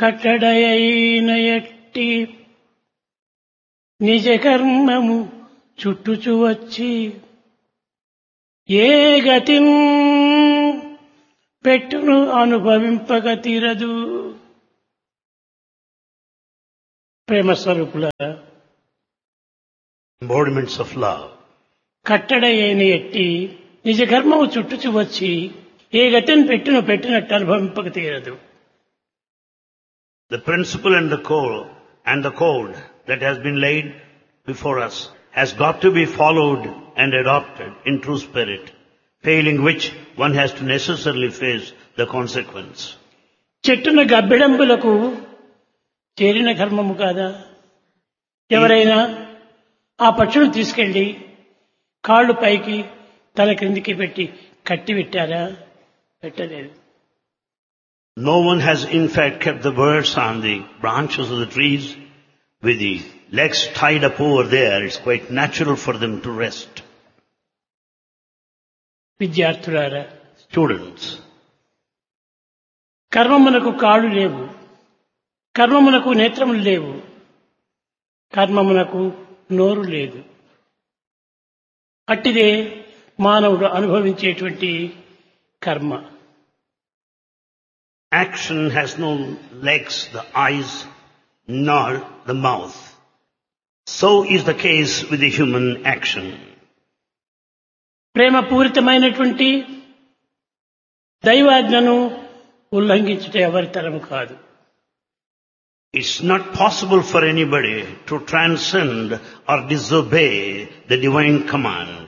కట్టడయైన ఎట్టి నిజ కర్మము చుట్టుచు వచ్చి ఏ గతిన్ పెట్టును అనుభవింపక తీరదు. ప్రేమ స్వరూపుల embodiments of love. కట్టడయైన ఎట్టి నిజ కర్మము చుట్టుచు వచ్చి ఏ గతిని పెట్టినట్టు అనుభవింపక తీరదు. The principle and the code that has been laid before us has got to be followed and adopted in true spirit, failing which one has to necessarily face the consequence. చెట్టున గబ్బిడంబులకు చేరిన కర్మము కాదా? ఎవరైనా ఆ పక్షును తీసుకెళ్లి కాళ్ళు పైకి తల క్రిందికి పెట్టి కట్టి పెట్టారా? పెట్టలేదు. No one has in fact kept the birds on the branches of the trees with the legs tied up over there. It's quite natural for them to rest. విద్యార్థులారా, Students, కర్మమునకు కాళ్ళు లేవు, కర్మమునకు నేత్రములు లేవు, కర్మమునకు నోరు లేదు. అట్టిదే మానవుడు అనుభవించేటువంటి కర్మ. action has no legs, the eyes, nor the mouth. So is the case with the human action. ప్రేమపూరితమైనటువంటి దైవాజ్ఞను ఉల్లంఘించుట ఎవరి తరము కాదు. It's not possible for anybody to transcend or disobey the divine command.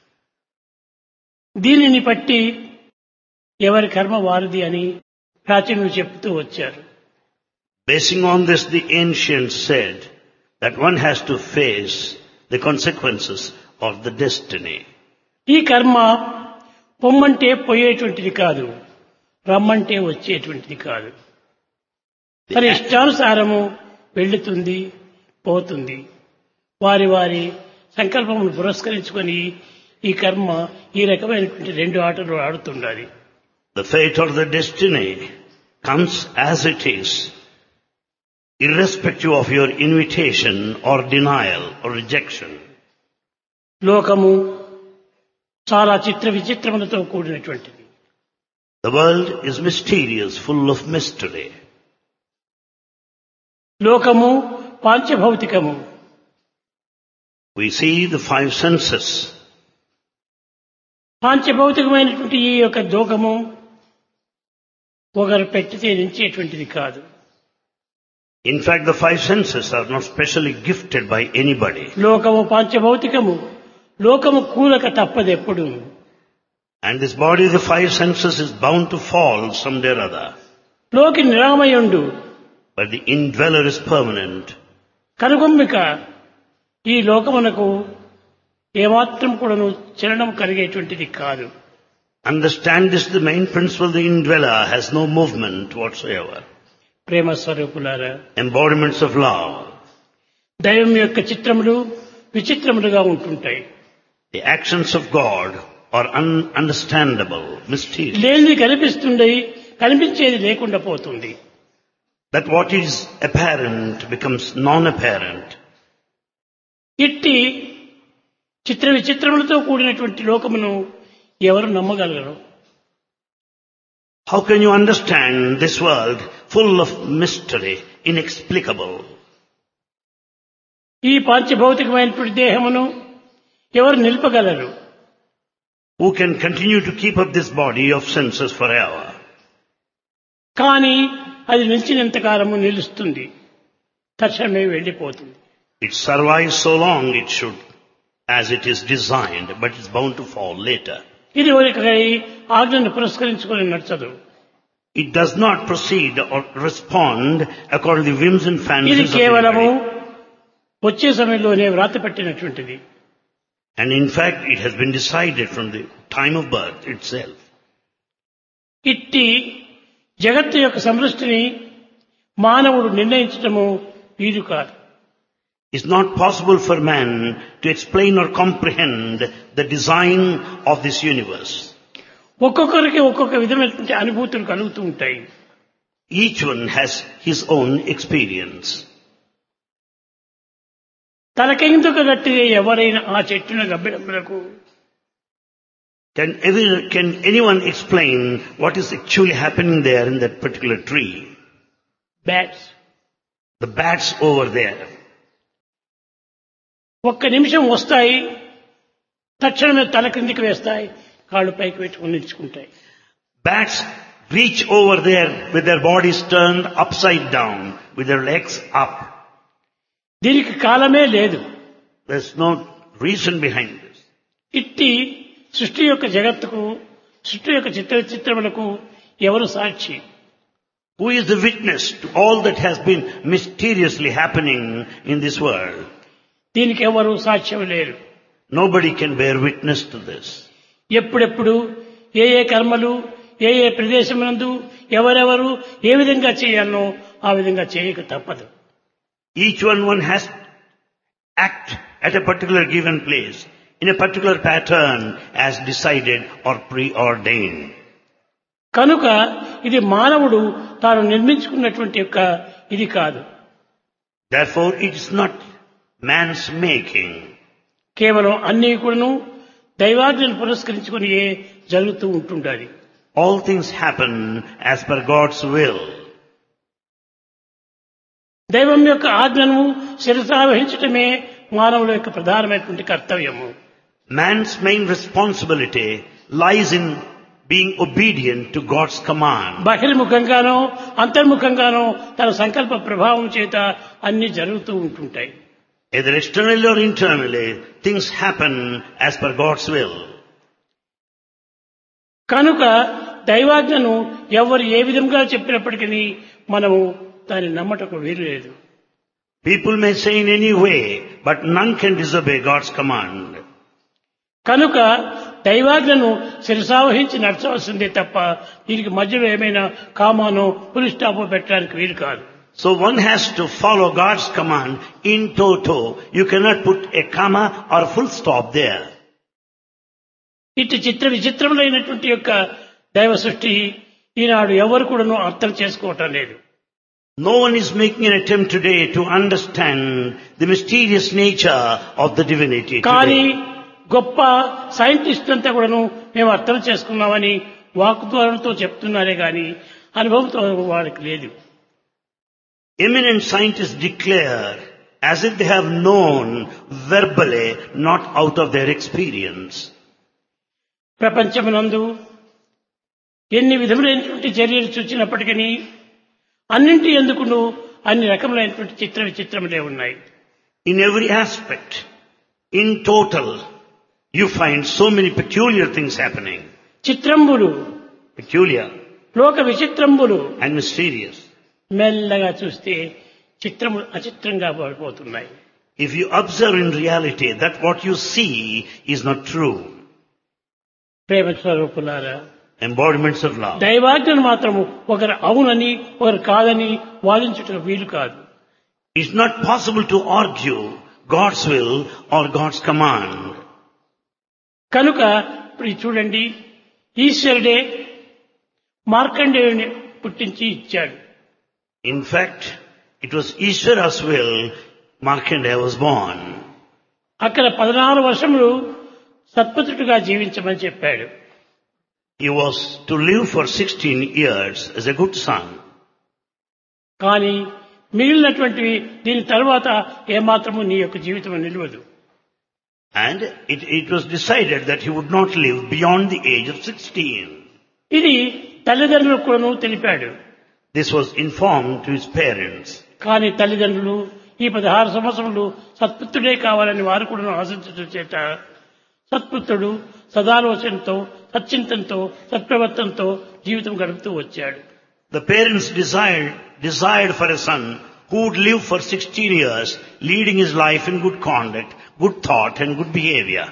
దీనిని బట్టి ఎవరి కర్మ వారిది అని ప్రాచీనులు చెప్తూ వచ్చారు. Basing on this, the ancients said that one has to face the consequences of the destiny. ఈ కర్మ పొమ్మంటే పోయేటువంటిది కాదు, రమ్మంటే వచ్చేటువంటిది కాదు. తన ఇష్టానుసారము వెళ్తుంది, పోతుంది. వారి వారి సంకల్పమును పురస్కరించుకొని ఈ కర్మ ఈ రకమైనటువంటి రెండు ఆటలు ఆడుతుండాలి. The fate or the destiny comes as it is, irrespective of your invitation or denial or rejection. లోకము చాలా చిత్ర విచిత్రములతో కూడినటువంటిది. The world is mysterious, full of mystery. లోకము పాంచభౌతికము. We see the five senses. పాంచభౌతికమైనటువంటి ఈ యొక్క లోకము ఒకరు పెట్టితే నించేటువంటిది కాదు. In fact, the five senses are not specially gifted by anybody. లోకము పాంచభౌతికము, లోకము కూలక తప్పదెప్పుడు. And this body, the five senses, is bound to fall someday or other. లోకి నిరామయుండు, But the indweller is permanent. కనుగొమ్మిక ఈ లోకమునకు ఏమాత్రం కూడాను చలనం కలిగేటువంటిది కాదు. Understand this, the main principle, the indweller has no movement whatsoever. ప్రేమ స్వరూపులారా, Embodiments of love. దైవం యొక్క చిత్రములు విచిత్రములుగా ఉంటుంటాయి. The actions of God are ununderstandable, mysterious. లేనిది కనిపిస్తుంది, కనిపించేది లేకుండా పోతుంది. That what is apparent becomes non-apparent. ఇట్టి చిత్ర విచిత్రములతో కూడినటువంటి లోకమును ఎవరు నమ్మగలరు? How can you understand this world full of mystery, inexplicable? ఈ పాంచభౌతికమైనటువంటి దేహమును ఎవరు నిలపగలరు? Who can continue to keep up this body of senses forever? కానీ అది నిలిచినంత కాలము నిలుస్తుంది, తక్షణమే వెళ్ళిపోతుంది. It survives so long it should, as it is designed, but it's bound to fall later. ఇది ఒకరి ఆజ్ఞను పురస్కరించుకొని నడచదు. It does not proceed or respond according to the whims and ఇది fancies of కేవలము anybody. వచ్చే సమయంలోనే వ్రాత పెట్టినటువంటిది. And in fact, it has been decided from the time of birth itself. ఇట్టి జగత్తు యొక్క సమృష్టిని మానవుడు నిర్ణయించటము వీలు కాదు. It's not possible for man to explain or comprehend the design of this universe. ఒక్కొక్కరికి ఒక్కొక్క విధమైనటువంటి అనుభూతులు కలుగుతూ ఉంటాయి. Each one has his own experience. తలకెందుకు గట్టిగా ఎవరైనా ఆ చెట్టును గబ్బిడములకు Can anyone explain what is actually happening there in that particular tree? Bats The bats over there. ఒక్క నిమిషం వస్తాయి, తక్షణమే తల కిందికి వేస్తాయి, కాళ్ళు పైకి పెట్టుకుని నిలుచుకుంటాయి. Bats reach over there with their bodies turned upside down, with their legs up. దీనికి కాలమే లేదు. There's no reason behind this. ఇట్టి సృష్టి యొక్క జగత్తుకు, సృష్టి యొక్క చిత్రములకు ఎవరు సాక్షి? Who is the witness to all that has been mysteriously happening in this world? దీనికి ఎవరు సాక్ష్యం లేరు. Nobody can bear witness to this. ఎప్పుడెప్పుడు ఏ ఏ కర్మలు ఏ ఏ ప్రదేశమునందు ఎవరెవరు ఏ విధంగా చేయాలనో ఆ విధంగా చేయక తప్పదు. Each one has to act at a particular given place, in a particular pattern as decided or preordained. కనుక ఇది మానవుడు తాను నిర్మించుకున్నటువంటి యొక్క ఇది కాదు. Therefore, it is not man's making. కేవలం అన్నీ కూడాను దైవాజ్ఞను పురస్కరించుకుని జరుగుతూ ఉంటుండాలి. All things happen as per God's will. దైవం యొక్క ఆజ్ఞను శిరసావహించటమే మానవుల యొక్క ప్రధానమైనటువంటి కర్తవ్యము. Man's main responsibility lies in being obedient to God's command. బహిర్ముఖంగానో అంతర్ముఖంగానో తన సంకల్ప ప్రభావం చేత అన్ని జరుగుతూ ఉంటుంటాయి. Either externally or internally, things happen as per God's will. కనుక దైవాజ్ఞను ఎవరు ఏ విధంగా చెప్పినప్పటికీ మనము దాన్ని నమ్మటకు వీలు లేదు. People may say in any way, but none can disobey God's command. కనుక దైవాజ్ఞను శిరసావహించి నడచవలసిందే తప్ప దీనికి మధ్యలో ఏమైనా కామానో పులి స్టాపో పెట్టడానికి వీలు కాదు. So one has to follow God's command in toto. You cannot put a comma or a full stop there. ఇటు చిత్ర విచిత్రములైనటువంటి యొక్క దైవ సృష్టి ఈనాడు ఎవరు కూడాను అర్థం చేసుకోవటం లేదు. No one is making an attempt today to understand the mysterious nature of the divinity కానీ today. గొప్ప సైంటిస్ట్ అంతా కూడాను మేము అర్థం చేసుకున్నామని వాక్ద్వారంతో చెప్తున్నారే గాని అనుభవంతో వారికి లేదు. Eminent scientists declare as if they have known verbally, not out of their experience. ప్రపంచమునందు ఎన్ని విధములైనటువంటి చర్యలు చూచినప్పటికీ అన్నింటి ఎందుకును అన్ని రకములైనటువంటి విచిత్రములే ఉన్నాయి. In every aspect, in total, you find so many peculiar things happening. చిత్రంబులు, Peculiar లోక విచిత్రంబులు and mysterious. మెల్లగా చూస్తే చిత్రములు అచిత్రంగా పడిపోతున్నాయి. If you observe in reality that what you see is not true, ప్రేమ స్వరూపులారా, embodiments of love. దైవాజ్ఞను మాత్రము ఒకరు అవునని ఒకరు కాదని వాదించుట వీలు కాదు. It's not possible to argue God's will or God's command. కనుక ఇప్పుడు ఇది చూడండి, ఈశ్వరుడే మార్కండేయుని పుట్టించి ఇచ్చాడు. In fact, it was Ishvara's will Markandeya was born. అక్కడ 14 వర్షములు సత్పుత్రుడిగా జీవించమని చెప్పాడు. He was to live for 16 years as a good son. కానీ మిగిలినటువంటివి దీని తర్వాత ఏమాత్రము నీ యొక్క జీవితం నిలవదు. And it was decided that he would not live beyond the age of 16. ఇది తల్లిదండ్రులకు కూడాను తెలిపాడు. This was informed to his parents. కానీ తల్లిదండ్రులు ఈ 16 సంవత్సరములు సత్పుత్రుడే కావాలని వారు కూడా ఆశించడం చేత సత్పుత్రుడు సదాలోచనతో సచ్చింతనతో సత్ప్రవర్తనతో జీవితం గడుపుతూ వచ్చాడు. The parents desired for a son who would live for 16 years, leading his life in good conduct, good thought and good behavior.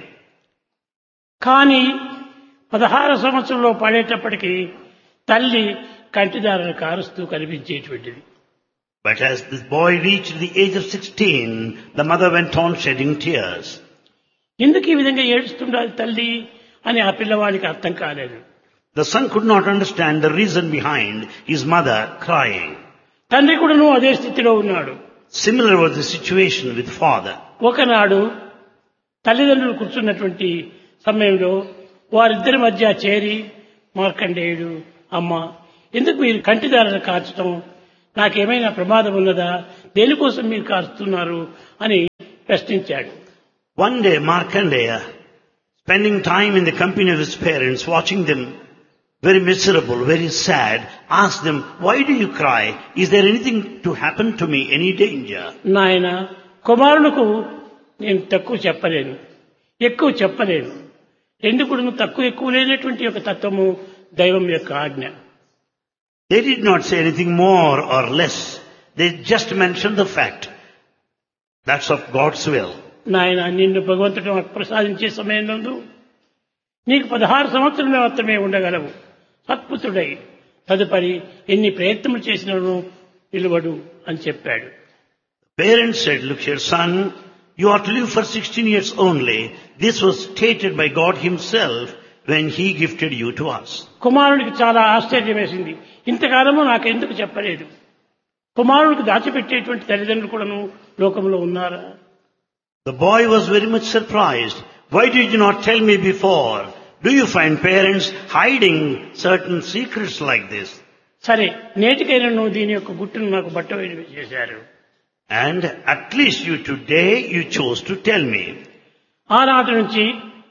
కానీ 16 సంవత్సరంలో పడేటప్పటికీ తల్లి కంటిదారులు కారుస్తూ కనిపించేటువంటిది. But as this boy reached the age of 16, the mother went on shedding tears. ఎందుకు ఈ విధంగా ఏడుస్తుండాలి తల్లి అని ఆ పిల్లవాడికి అర్థం కాలేదు. The son could not understand the reason behind his mother crying. తండ్రి కూడాను అదే స్థితిలో ఉన్నాడు. Similar was the situation with father. ఒకనాడు తల్లిదండ్రులు కూర్చున్నటువంటి సమయంలో వారిద్దరి మధ్య చేరి మార్కండేయుడు, అమ్మ ఎందుకు మీరు కంటిదారులను కార్చటం, నాకేమైనా ప్రమాదం ఉన్నదా, దేనికోసం మీరు కారుస్తున్నారు అని ప్రశ్నించాడు. One day Markandeya, spending time in the company of his parents, watching them very miserable, very sad, asked them, why do you cry? Is there anything to happen to me, any danger? నాయన, కుమారులకు నేను తక్కువ చెప్పలేను, ఎక్కువ చెప్పలేను. ఎందుకు తక్కువ ఎక్కువ లేనటువంటి ఒక తత్వము దైవం యొక్క ఆజ్ఞ. They did not say anything more or less. They just mentioned the fact. That's of God's will. నాయన, నిన్ను భగవంతుడు ప్రసాదించే సమయంలో నీకు 16 సంవత్సరాలు మాత్రమే ఉండగలవు. సత్పుత్రుడై తదుపరి ఎన్ని ప్రయత్నములు చేసినను నిలవడు అని చెప్పాడు. Parents said, look here son, you ought to live for 16 years only. This was stated by God himself when he gifted you to us. కుమారుడికి చాలా ఆశ్చర్యం వేసింది. ఇంతకాలము నాకెందుకు చెప్పలేదు? కుమారుడికి దాచిపెట్టేటువంటి తల్లిదండ్రులు కూడాను లోకంలో ఉన్నారా? The boy was very much surprised. Why did you not tell me before? Do you find parents hiding certain secrets like this? సరే, నేటికైనా నువ్వు దీని యొక్క గుట్టును నాకు బట్ట చేశారు. And at least today you chose to tell me. ఆనాటి నుంచి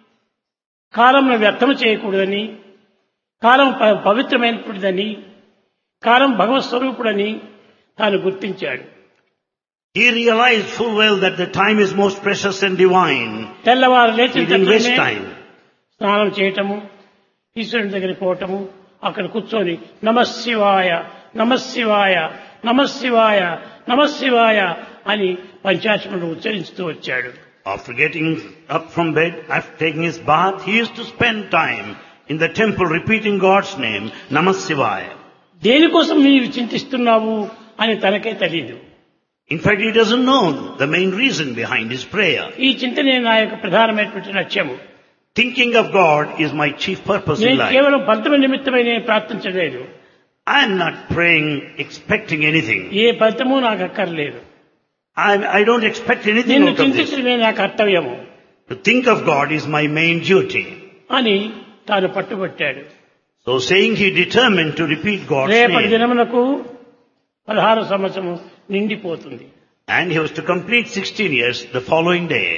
కాలంను వ్యర్థం చేయకూడదని, కాలం పవిత్రమైనటువంటిదని, కాలం భగవత్ స్వరూపుడని తాను గుర్తించాడు. He realized full well that the time is most precious and divine. తెల్లవారు He didn't waste లేచి time. స్నానం చేయటము, ఈశ్వరుని దగ్గరికి పోవటము, అక్కడ కూర్చొని నమశివాయ నమశివాయ నమశివాయ నమశివాయ అని పంచాక్షరులు ఉచ్చరిస్తూ వచ్చాడు. After getting up from bed, after taking his bath, he used to spend time in the temple repeating God's name, Namah Shivaya. దేనికోసం నీవు చింతిస్తున్నావు అని తనకే తెలియదు. In fact, he doesn't know the main reason behind his prayer. ఈ చింతనే నా యొక్క ప్రధానమైనటువంటి లక్ష్యము. Thinking of God is my chief purpose in నేను life. కేవలం ఫలితమ నిమిత్తమై నేను ప్రార్థించలేదు. I am not praying expecting anything. ఏ ఫలితము నాకు అక్కర్లేదు. I don't expect anything నిన్ను out of this. చింతించడమే నా కర్తవ్యము To think of God is my main duty. అని తాను పట్టుబట్టాడు. So saying, he determined to repeat God's రేపటి name. దినమునకు 16 సంవత్సరము నిండిపోతుంది. And he was to complete 16 years the following day.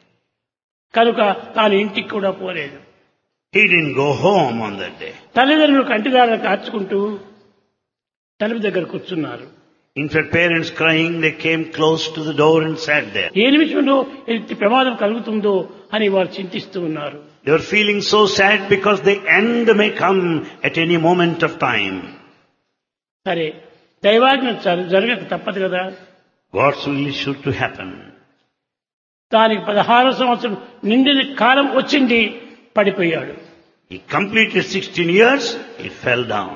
కనుక తాను ఇంటికి కూడా పోలేదు. He didn't go home on that day. తల్లిదండ్రులు కంటిదారులు కార్చుకుంటూ తలుపు దగ్గర కూర్చున్నారు. In fact, parents crying, they came close to the door and sat there. ఏ నిమిషంలో ఎట్టి ప్రమాదం కలుగుతుందో అని వారు చింతిస్తూ ఉన్నారు. They were feeling so sad because the end may come at any moment of time. సరే, దైవాజ్ఞ జరగక తప్పదు కదా. God's will is sure to happen. దానికి 16 సంవత్సరం నిండిన కాలం వచ్చింది, పడిపోయాడు. He completed 16 years, he fell down.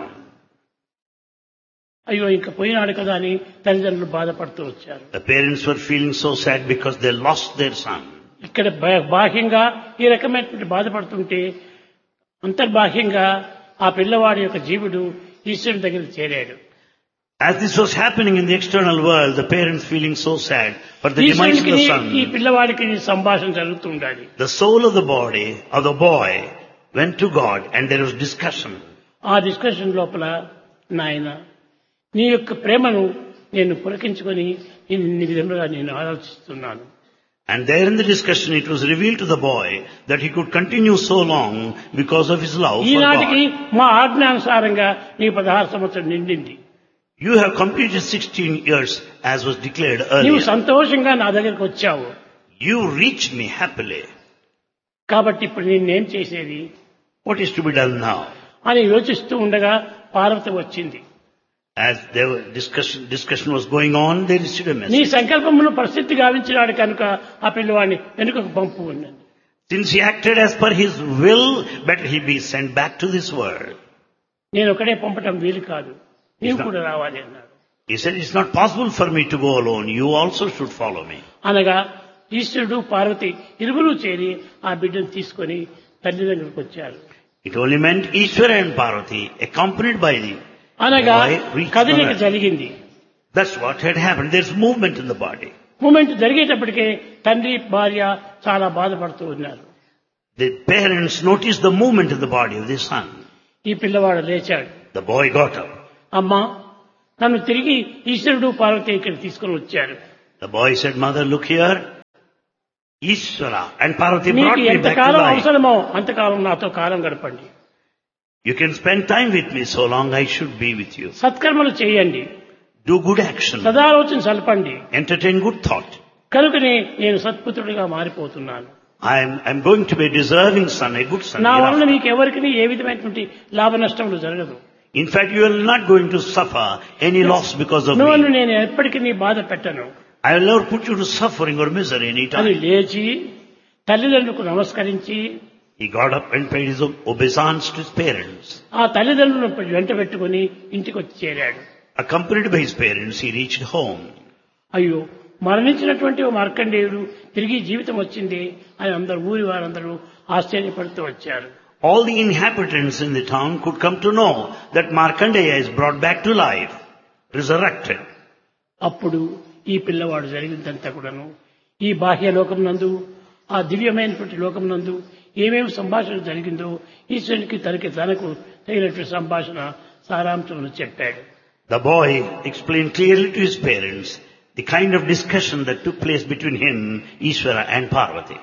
అయ్యో, ఇంకా పోయినాడు కదా అని తల్లిదండ్రులు బాధపడుతూ వచ్చారు. The parents were feeling so sad because they lost their son. ఇక్కడ బాహ్యంగా ఈ రకమైనటువంటి బాధపడుతుంటే అంతర్బాహ్యంగా ఆ పిల్లవాడి యొక్క జీవుడు ఈశ్వరుని దగ్గరికి చేరాడు. As this was happening in the external world, the parents feeling so sad for the demise of the ఈ son. పిల్లవాడికి సంభాషణ జరుగుతూ ఉండాలి. The soul of the body of the boy went to God and there was discussion. ఆ discussion లోపల, నాయన నీ యొక్క ప్రేమను నేను పులకించుకొని ఇన్ని విధములుగా నేను ఆలోచిస్తున్నాను. And there in the discussion it was revealed to the boy that he could continue so long because of his love for ఈనాటికి God. మా ఆజ్ఞానుసారంగా నీ 16 సంవత్సరం నిండింది. You have completed 16 years as was declared నీవు earlier. సంతోషంగా నా దగ్గరికి వచ్చావు. You reached me happily. కాబట్టి ఇప్పుడు నేనేం చేసేది What is to be done now? అని యోచిస్తూ ఉండగా పార్వతి వచ్చింది. As the discussion was going on, they received a నీ message. సంకల్పమును పరిస్థితి గావించినాడు కనుక ఆ పిల్లవాడిని వెనుకకు పంపు ఉన్నది. Since he acted as per his will, better he be sent back to this world. నేను ఒకడే పంపటం వీలు కాదు, నీవు కూడా రావాలి అన్నాడు. He said, it's not possible for me to go alone. You also should follow me. అనగా ఈశ్వరుడు పార్వతి ఇరువురు చేరి ఆ బిడ్డను తీసుకొని తల్లి దగ్గరకు వచ్చారు. It only meant Ishvara and Parvati accompanied by the అనగా boy reached కదలిక the earth. జరిగింది. That's what had happened. There's movement in the body. Moment జరిగేటప్పటికే తండ్రి భార్య చాలా బాధపడుతూ ఉన్నారు. The parents noticed the movement in the body of the son. ఈ పిల్లవాడు లేచాడు. The boy got up. అమ్మా, నన్ను తిరిగి ఈశ్వరుడు పార్వతి ఇక్కడ తీసుకుని వచ్చారు. The boy said, Mother, look here. Ishvara and Parvati మీకు brought me back to ఎంతకాలం life. అవసరమో అంతకాలం నాతో కాలం గడపండి. You can spend time with me so long I should be with you. సత్కర్మలు చేయండి, Do good action. సదాలోచన సలపండి. Entertain good thought. కనుకనే నేను సత్పుత్రుడిగా మారిపోతున్నాను. I'm going to be a deserving son, a good son. నా వలన hereafter. మీకు ఎవరికి ఏ విధమైనటువంటి లాభ నష్టములు జరగదు. In fact, you are not going to suffer any loss because of నువ్వు me. నేను ఎప్పటికీ నీ బాధ పెట్టను I will never put you to suffering or misery any అని time. లేచి తల్లిదండ్రులకు నమస్కరించి He got up and paid his obeisance to his parents. ఆ తల్లిదండ్రులను వెంట పెట్టుకుని ఇంటికి వచ్చి చేరాడు. Accompanied by his parents, he reached home. అయ్యో, మరణించినటువంటి ఓ మార్కండేయుడు తిరిగి జీవితం వచ్చింది అని అందరు ఊరి వారందరూ ఆశ్చర్యపడుతూ వచ్చారు. All the inhabitants in the town could come to know that Markandeya is brought back to life, resurrected. అప్పుడు ఈ పిల్లవాడు జరిగిందంతా కూడాను ఈ బాహ్య లోకం నందు, ఆ దివ్యమైనటువంటి లోకం నందు ఏమేమి సంభాషణ జరిగిందో ఈశ్వరునికి తనకు తగినటువంటి సంభాషణ సారాంశమును చెప్పాడు. The boy explained clearly to his parents the kind of discussion that took place between him, Ishvara and Parvati.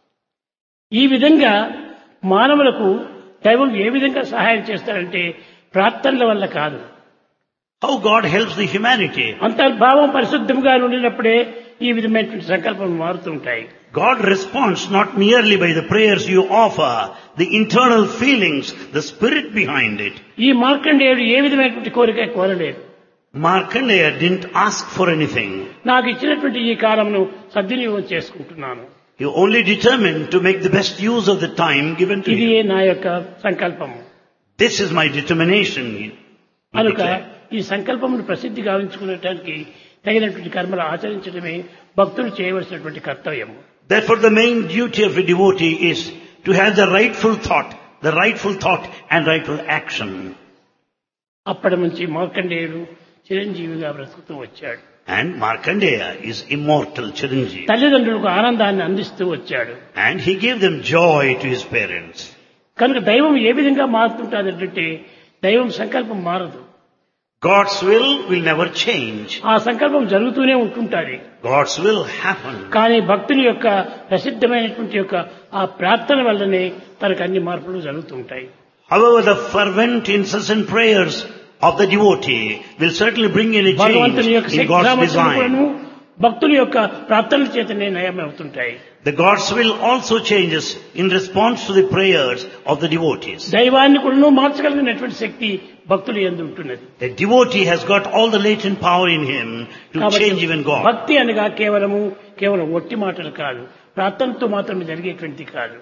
ఈ విధంగా మానవులకు దైవం ఏ విధంగా సహాయం చేస్తారంటే ప్రార్థనల వల్ల కాదు. How God helps the humanity. అంతర్భావం పరిశుద్ధంగా ఉండినప్పుడే ఈ విధమైనటువంటి సంకల్పం మారుతుంటాయి. God responds not merely by the prayers you offer, the internal feelings, the spirit behind it. ఈ మార్కండేయుడు ఏ విధమైనటువంటి కోరిక కోరలేదు. Markandeya didn't ask for anything. నాకు ఇచ్చినటువంటి ఈ కాలంను సద్వినియోగం చేసుకుంటున్నాను. He only determined to make the best use of the time given to ఇది him. నా యొక్క సంకల్పము. This is my determination. he కనుక declared. ఈ సంకల్పమును ప్రసిద్ధి గావించుకునేటానికి తగినటువంటి కర్మలు ఆచరించడమే భక్తులు చేయవలసినటువంటి కర్తవ్యము. Therefore the main duty of a devotee is to have the rightful thought and rightful action. అప్పటి నుంచి మార్కండేయుడు చిరంజీవిగా బ్రతుకుతూ వచ్చాడు. And Markandeya is immortal Chiranjeevi. తల్లిదండ్రులకు ఆనందాన్ని అందిస్తూ వచ్చాడు. And he gave them joy to his parents. కనుక దైవం ఏ విధంగా మారుతుంటాదంటే దైవం సంకల్పం మారదు. God's will never change. ఆ సంకల్పం జరుగుతూనే ఉంటుంటాది. God's will happen. కానీ భక్తుని యొక్క ప్రసిద్ధమైనటువంటి యొక్క ఆ ప్రార్థన వల్లనే తనకు అన్ని మార్పులు జరుగుతుంటాయి. However, the fervent, incessant prayers of the devotee will certainly bring any change భగవంతుని యొక్క in God's శక్తిసామర్థ్యములను design. భక్తుల యొక్క ప్రార్థనల చేతనే నయమవుతుంటాయి. The God's will also changes in response to the prayers of the devotees. దైవాన్ని కూడా మార్చగలిగినటువంటి శక్తి భక్తులు యందు ఉంటున్నది. The devotee has got all the latent power in him to కాబట్టి change even God. భక్తి అనగా కేవలం ఒట్టి మాటలు కాదు, ప్రార్థనతో మాత్రమే జరిగేటువంటిది కాదు.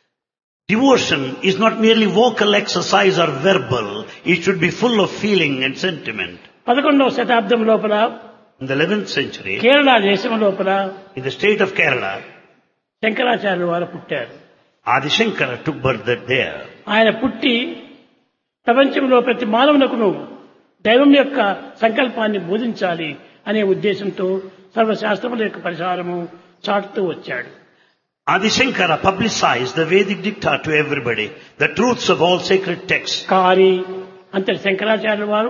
Devotion is not merely vocal exercise or verbal. It should be full of feeling and sentiment. 11వ శతాబ్దం లోపల In the 11th century, Kerala దేశం లోపల in the state of Kerala, శంకరాచార్యుల వారు పుట్టారు. Adi Shankara took birth there. ఆయన పుట్టి ప్రపంచంలో ప్రతి మానవునకును దైవం యొక్క సంకల్పాన్ని బోధించాలి అనే ఉద్దేశంతో సర్వశాస్త్రముల యొక్క పరిసారము చాటుతూ వచ్చాడు. Adi Shankara publicized the Vedic dicta to everybody, the truths of all sacred texts. కానీ అంతటి శంకరాచార్యుల వారు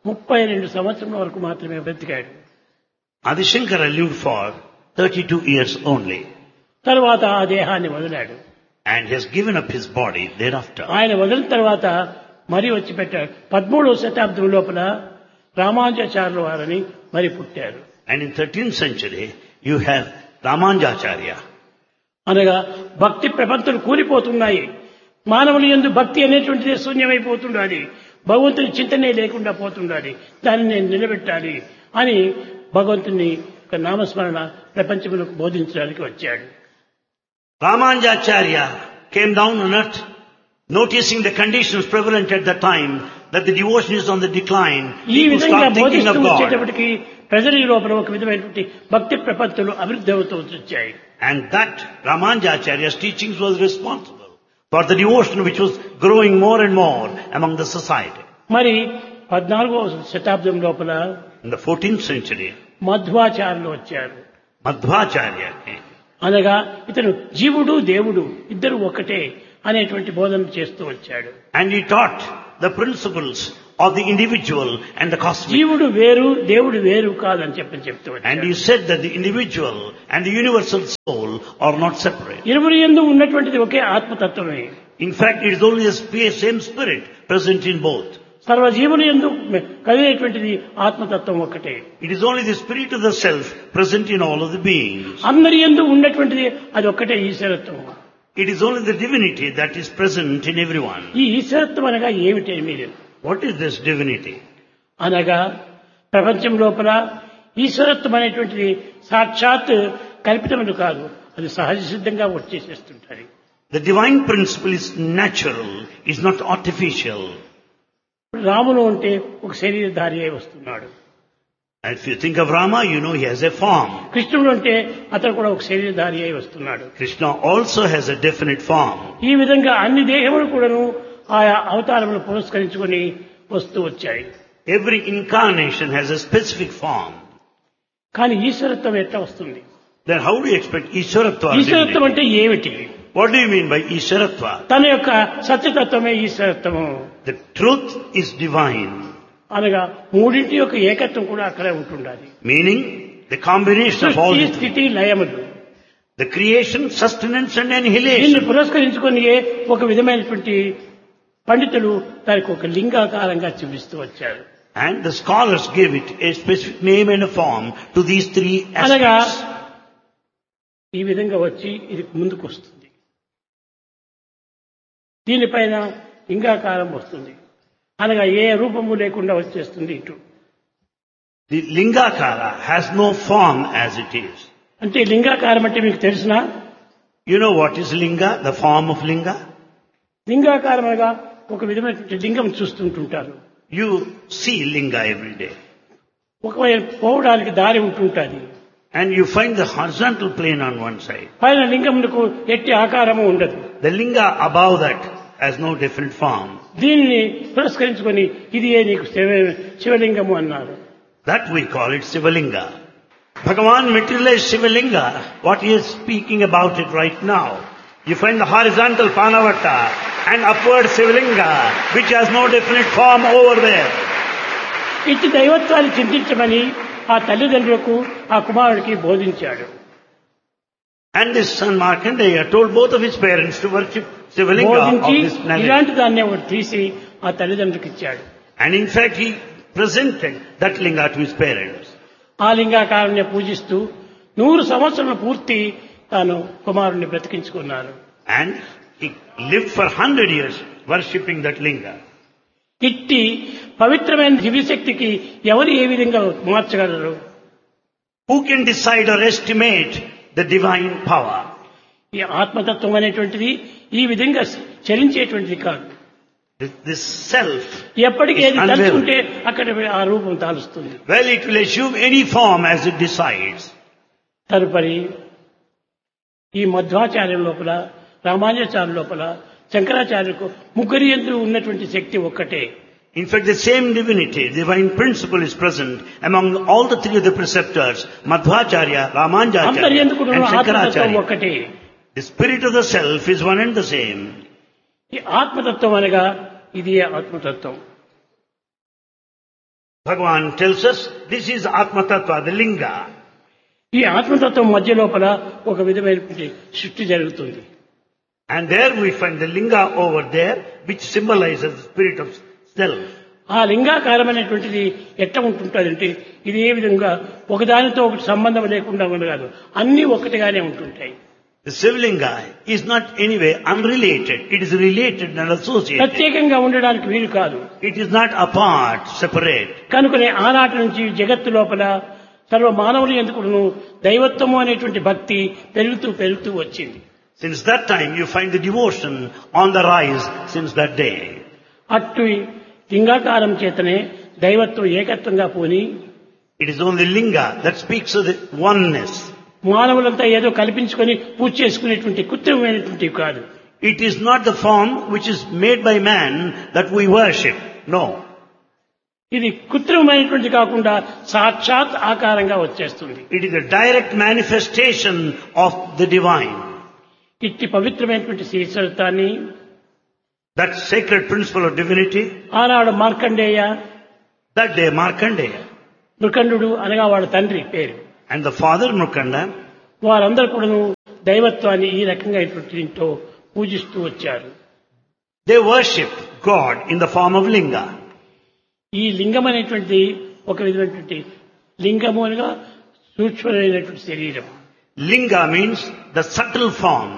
32 సంవత్సరాల వరకు మాత్రమే బ్రతికాడు. Adi Shankara lived for 32 years only తర్వాత ఆ దేహాన్ని వదిలాడు. and has given up his body thereafter. ఆయన వదిలిన తర్వాత మరి వచ్చి పెట్టాడు. 13వ శతాబ్దం లోపల రామానుజాచార్యుల వారని మరి పుట్టారు. And in 13th century, you have Ramanujacharya. అనగా భక్తి ప్రపంచలు కూలిపోతున్నాయి. మానవుల యందు భక్తి అనేటువంటిది శూన్యమైపోతున్నది. భగవంతుని చింతనే లేకుండా పోతున్నది. దాన్ని నేను నిలబెట్టాలి అని భగవంతుని యొక్క నామస్మరణ ప్రపంచములకు బోధించడానికి వచ్చాడు. Ramanujacharya came down on earth, noticing the conditions prevalent at the time, that the devotion is on the decline. ఈ People విధంగా start thinking బోధిస్తూ of God. వచ్చేటప్పటికి ప్రజల లోపల ఒక విధమైనటువంటి భక్తి ప్రపత్తులు అభివృద్ధి అవుతూ వచ్చాయి. And that Ramanujacharya's teachings was responsible for the devotion which was growing more and more among the society. మరి 14వ శతాబ్దం లోపల In the 14th century, మధ్వాచార్యులు వచ్చారు. Madhvacharya came. అనగా ఇతను జీవుడు దేవుడు ఇద్దరు ఒకటే అనేటువంటి బోధన చేస్తూ వచ్చాడు. And he taught the principles of the individual and the cosmic. జీవుడు వేరు దేవుడు వేరు కాదని చెప్తూ And వచ్చాడు. he said that the individual and the universal soul are not separate. ఇరువురి యందు ఉన్నటువంటిది ఒకే ఆత్మతత్వమే. In fact, it is only the same spirit present in both. సర్వజీవుల యందు కలిగేటువంటిది ఆత్మతత్వం ఒకటే. It is only the spirit of the self present in all of the beings. అందరి యందు ఉన్నటువంటిది అది ఒక్కటే ఈశ్వరత్వం. It is only the divinity that is present in everyone. ఈ ఈశ్వరత్వం అనగా ఏమిటి మీరు? What is this divinity? అనగా ప్రపంచం లోపల ఈశ్వరత్వం అనేటువంటిది సాక్షాత్ కల్పితములు కాదు, అది సహజ సిద్ధంగా వచ్చేసేస్తుంటారు. The divine principle is natural, is not artificial. రాముడు అంటే ఒక శరీరధారి అయి వస్తున్నాడు. And if you think of Rama, you know he has a form. కృష్ణుడు అంటే అతను కూడా ఒక శరీరధారి అయి వస్తున్నాడు. Krishna also has a definite form. ఈ విధంగా అన్ని దేహములు కూడాను ఆయా అవతారములు పురస్కరించుకొని వస్తూ వచ్చాయి. Every incarnation has a specific form. కానీ ఈశ్వరత్వం ఎట్లా వస్తుంది? Then how do you expect Ishwaratva? ఈశ్వరత్వం అంటే ఏమిటి? What do you mean by Ishwaratva? తన యొక్క సత్యతత్వమే ఈశ్వరత్వము. The truth is divine. అనగా మూడింటి యొక్క ఏకత్వం కూడా అక్కడే ఉంటుండాలి. Meaning the combination of all సృష్టి the స్థితి లయములు the creation, sustenance and దీన్ని annihilation. పురస్కరించుకొని ఒక విధమైనటువంటి పండితులు దానికి ఒక లింగాకారంగా చూపిస్తూ వచ్చారు. And the scholars gave it a specific name and a form to these three అనగా aspects. ఈ విధంగా వచ్చి ఇది ముందుకు వస్తుంది, దీనిపైన లింగాకారం వస్తుంది, అనగా ఏ రూపము లేకుండా వచ్చేస్తుంది ఇటు. The Lingakara has no form as it is. అంటే లింగాకారం అంటే మీకు తెలిసినా? You know what is Linga, the form of Linga? లింగాకారం అనగా ఒక విధమైనటువంటి లింగం చూస్తుంటుంటారు. You see Linga every day. ఒకవేళ పోవడానికి దారి ఉంటుంటుంది. And you find the horizontal plane on one side. పైన లింగమునకు ఎట్టి ఆకారము ఉండదు. The Linga above that has no different form. దీనిని పురస్కరించుకొని ఇది నీకు శివలింగము అన్నారు. That we call it Sivalinga. Bhagavan materialized Sivalinga, what he is speaking about it right now. You find the horizontal Panavata and upward Sivalinga, which has no definite form over there. ఇట్టి దైవత్వాన్ని చింతించమని ఆ తల్లిదండ్రులకు ఆ కుమారుడికి బోధించాడు. And this son Markandeya told both of his parents to worship Sivalinga of బోధించి this planet. ఇలాంటి దాన్ని ఒకటి తీసి ఆ తల్లిదండ్రులకు ఇచ్చాడు. And in fact he presented that linga to his parents. ఆ లింగాకారాన్ని పూజిస్తూ 100 సంవత్సరాలు పూర్తి తాను కుమారుణ్ణి బ్రతికించుకున్నారు. And he lived for 100 years worshipping that linga. ఇట్టి పవిత్రమైన దివ్యశక్తికి ఎవరు ఏ విధంగా మార్చగలరు? Who can decide or estimate the divine power? ఈ ఆత్మతత్వం అనేటువంటిది ఈ విధంగా చలించేటువంటిది కాదు. This self ఎప్పటికీ is ఏది unreal. తలుచుకుంటే అక్కడ ఆ రూపం తాలుస్తుంది. Well, it will assume any form as it decides. తదుపరి ఈ మధ్వాచార్యం లోపల, రామానుజాచార్య లోపల, శంకరాచార్యులకు ముగ్గురి యందు ఉన్నటువంటి శక్తి ఒక్కటే. In fact, the same divinity, divine principle is present among all the three of the preceptors, Madhvacharya, అందరి Ramanujacharya యందు కూడా and ఆత్మతత్వం Shankaracharya. ఒక్కటే. The spirit of the self is one and the same. ఈ ఆత్మతత్వం అనగా ఇది ఆత్మతత్వం. Bhagavan tells us this is Atma Tattva, the linga. ఈ ఆత్మతత్వం మధ్య లోపల ఒక విధమైనటువంటి సృష్టి జరుగుతుంది. And there we find the linga over there, which symbolizes the spirit of self. ఆ లింగాకారం అనేటువంటిది ఎట్లా ఉంటుంటుందంటే ఇది ఏ విధంగా ఒకదానితో ఒకటి సంబంధం లేకుండా ఉండదు, అన్ని ఒకటిగానే ఉంటుంటాయి. The Sivalinga is not anyway unrelated. It is related and associated. ప్రత్యేకంగా ఉండడానికి వీలు కాదు. It is not apart, separate. కనుకనే ఆనాటి నుంచి జగత్తు లోపల సర్వ మానవులు ఎందుకును దైవత్వము అనేటువంటి భక్తి పెరుగుతూ వచ్చింది. Since that time you find the devotion on the rise since that day. అటు లింగాకారం చేతనే దైవత్వం ఏకత్వంగా పోని It is only linga that speaks of the oneness. మానవులంతా ఏదో కల్పించుకొని పూజ చేసుకునేటువంటి కృత్రిమైనటువంటి కాదు. It is not the form which is made by man that we worship. No. ఇది కృత్రిమమైనటువంటి కాకుండా సాక్షాత్ ఆకారంగా వచ్చేస్తుంది. It is a direct manifestation of the divine. ఇట్టి పవిత్రమైనటువంటి శ్రీచరితాన్ని, That sacred principle of divinity, ఆనాడు Markandeya, that day Markandeya Mrikandu అనగా వాడి తండ్రి పేరు, and the father Mrukanda, వారందరూ కూడాను దైవత్వాన్ని ఈ రకంగా దీంతో పూజిస్తూ వచ్చారు. they worshipped God in the form of linga. ఈ లింగం అనేటువంటిది ఒక విధమైనటువంటి లింగము అనగా సూక్ష్మమైనటువంటి శరీరం. Linga means the subtle form.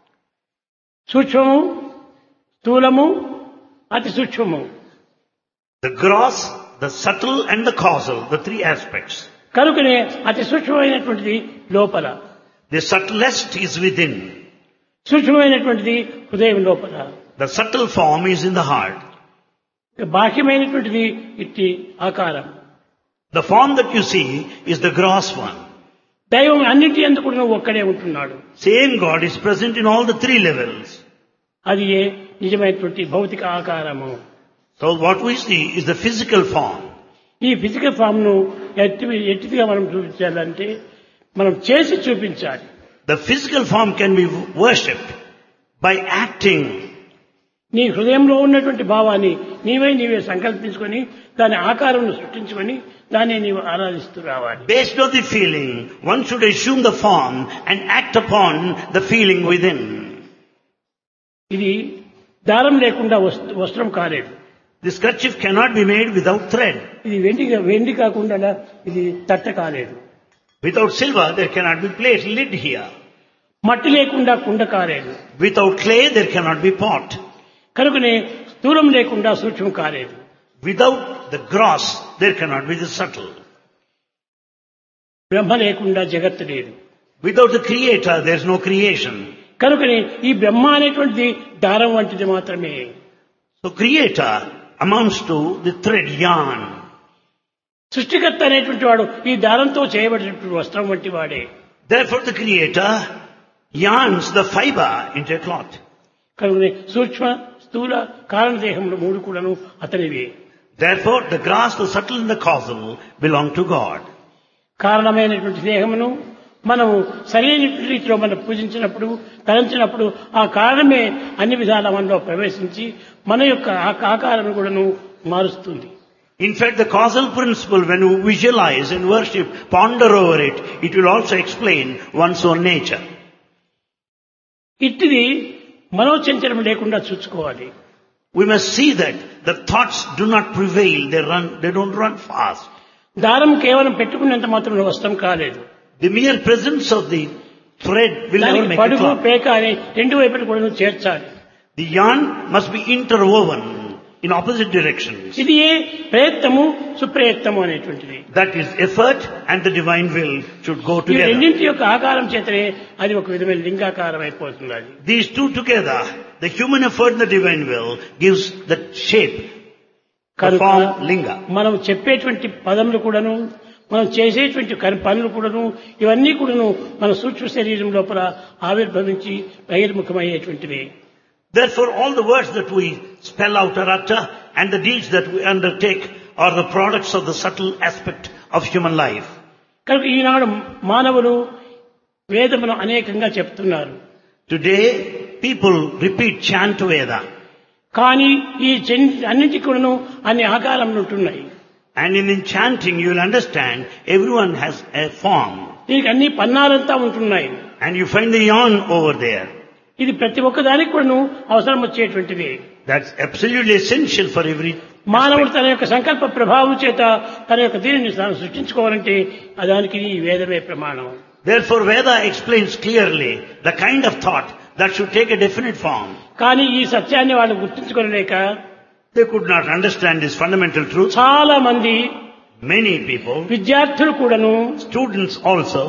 సూక్ష్మము, స్థూలము, అతి సూక్ష్మము. The gross, the subtle and the causal, the three aspects. కనుకనే అతి సూక్ష్మమైనటువంటిది లోపల, The subtlest is within. సూక్ష్మమైనటువంటిది హృదయం లోపల, The subtle form is in the heart. బాహ్యమైనటువంటిది ఇట్టి ఆకారం. The form that you see is the gross one. దైవం అన్నింటి యందు కూడా ఒక్కడే ఉంటున్నాడు. Same God is present in all the three levels. అది ఏ నిజమైనటువంటి భౌతిక ఆకారము. So what we see is the physical form. ఈ ఫిజికల్ ఫామ్ ను ఎట్టిగా మనం చూపించాలంటే మనం చేసి చూపించాలి. The physical form can be worshipped by acting. నీ హృదయంలో ఉన్నటువంటి భావాన్ని నీవే సంకల్పించుకొని దాని ఆకారం సృష్టించుకొని దాన్ని నీవు ఆరాధిస్తూ రావాలి. Based on the feeling, one should assume the form and act upon the feeling within. ఇది దారం లేకుండా వస్త్రం కాలేదు. This kerchief cannot be made without thread. ఇది వెండి కాకుండా ఇది తట్ట కాలేదు. Without silver, there cannot be plate, lid here. మట్టి లేకుండా కుండ కాలేదు. Without clay, there cannot be pot. కనుకనే స్థూలం లేకుండా సూక్ష్మం కాలేదు. Without the gross, there cannot be the subtle. బ్రహ్మ లేకుండా జగత్తు లేదు. Without the creator, there is no creation. కనుకనే ఈ బ్రహ్మ అనేటువంటిది దారం వంటిది మాత్రమే. So creator amounts to the thread yarn. సృష్టికర్త అనేటువంటి వాడు ఈ దారంతో చేయబడినటువంటి వస్త్రం వంటి వాడే. Therefore the creator yarns the fiber into a cloth. కనుకనే సూక్ష్మ, స్థూల, కారణదేహములు మూడు కూడాను అతనివే. Therefore the gross, the subtle and the causal belong to God. కారణమైనటువంటి దేహమును మనము సరైన రీతిలో మనం పూజించినప్పుడు, తలంచినప్పుడు ఆ కారణమే అన్ని విధాల మనలో ప్రవేశించి మన యొక్క ఆకారం కూడాను మారుస్తుంది. In fact, the causal principle, when you visualize and worship, ponder over it, it will also explain one's own nature. ఇట్టిది మనోచంచలం లేకుండా చూసుకోవాలి. We must see that the thoughts do not prevail, they don't run fast. దారం కేవలం పెట్టుకున్నంత మాత్రం వస్త్రం కాలేదు. The mere presence of the thread will never make a పడుగు cloth. పేక అని రెండు వైపులు కూడా చేర్చాలి. The yarn must be interwoven in opposite directions. ఇది ఏ ప్రయత్నము సుప్రయత్నము అనేటువంటిది. That is effort and the divine will should go ఈ together. రెండింటి యొక్క ఆకారం చేతనే అది ఒక విధమైన లింగాకారం అయిపోతుంది. అది These two together, the human effort and the divine will, gives the shape, the form linga. మనం చెప్పేటువంటి పదములు కూడాను, మనం చేసేటువంటి పనులు కూడాను, ఇవన్నీ కూడాను మన సూక్ష్మ శరీరం లోపల ఆవిర్భవించి బహిర్ముఖమయ్యేటువంటివి. Therefore, all the words that we spell out or utter and the deeds that we undertake are the products of the subtle aspect of human life. కనుక ఈనాడు మానవులు వేదమును అనేకంగా చెప్తున్నారు. Today, people repeat chant Veda. కానీ ఈ అన్నింటికి కూడాను అన్ని ఆకారములు ఉంటున్నాయి. And in chanting, you will understand everyone has a form. దీనికి అన్ని పన్నాలంతా ఉంటున్నాయి. And you find the yarn over there. ఇది ప్రతి ఒక్కదానికి కూడాను అవసరం వచ్చేటువంటిది. That's absolutely essential for every మానవుడు తన యొక్క సంకల్ప ప్రభావం చేత తన యొక్క దీనిని సృష్టించుకోవాలంటే దానికి ఈ వేదమే ప్రమాణం. Therefore, Veda explains clearly the kind of thought that should take a definite form. కానీ ఈ సత్యాన్ని వాళ్ళు గుర్తించుకోలేక They could not understand this fundamental truth. చాలా మంది Many people, విద్యార్థులు కూడాను students also,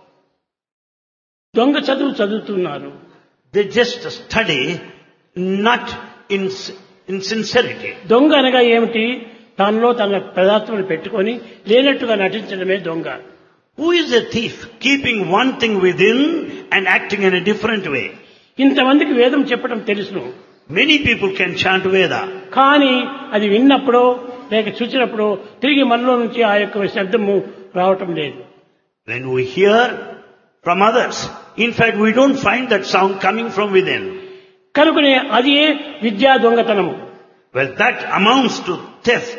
దొంగ చదువు చదువుతున్నారు. they just study not in sincerity. దొంగ అనగా ఏమిటి? తనలో తన ప్రదాత్మను పెట్టుకొని లేనట్టుగా నటించడమే దొంగ. Who is a thief? Keeping one thing within and acting in a different way. ఇంతమందికి వేదం చెప్పడం తెలుసును. Many people can chant Veda. కానీ అది విన్నప్పుడో లేక చూసినప్పుడో తిరిగి మనలో నుంచి ఆ యొక్క శబ్దము రావటం లేదు. When we hear from others, in fact we don't find that sound coming from within. కనుకనే అది విద్యా దొంగతనము. Well, that amounts to theft.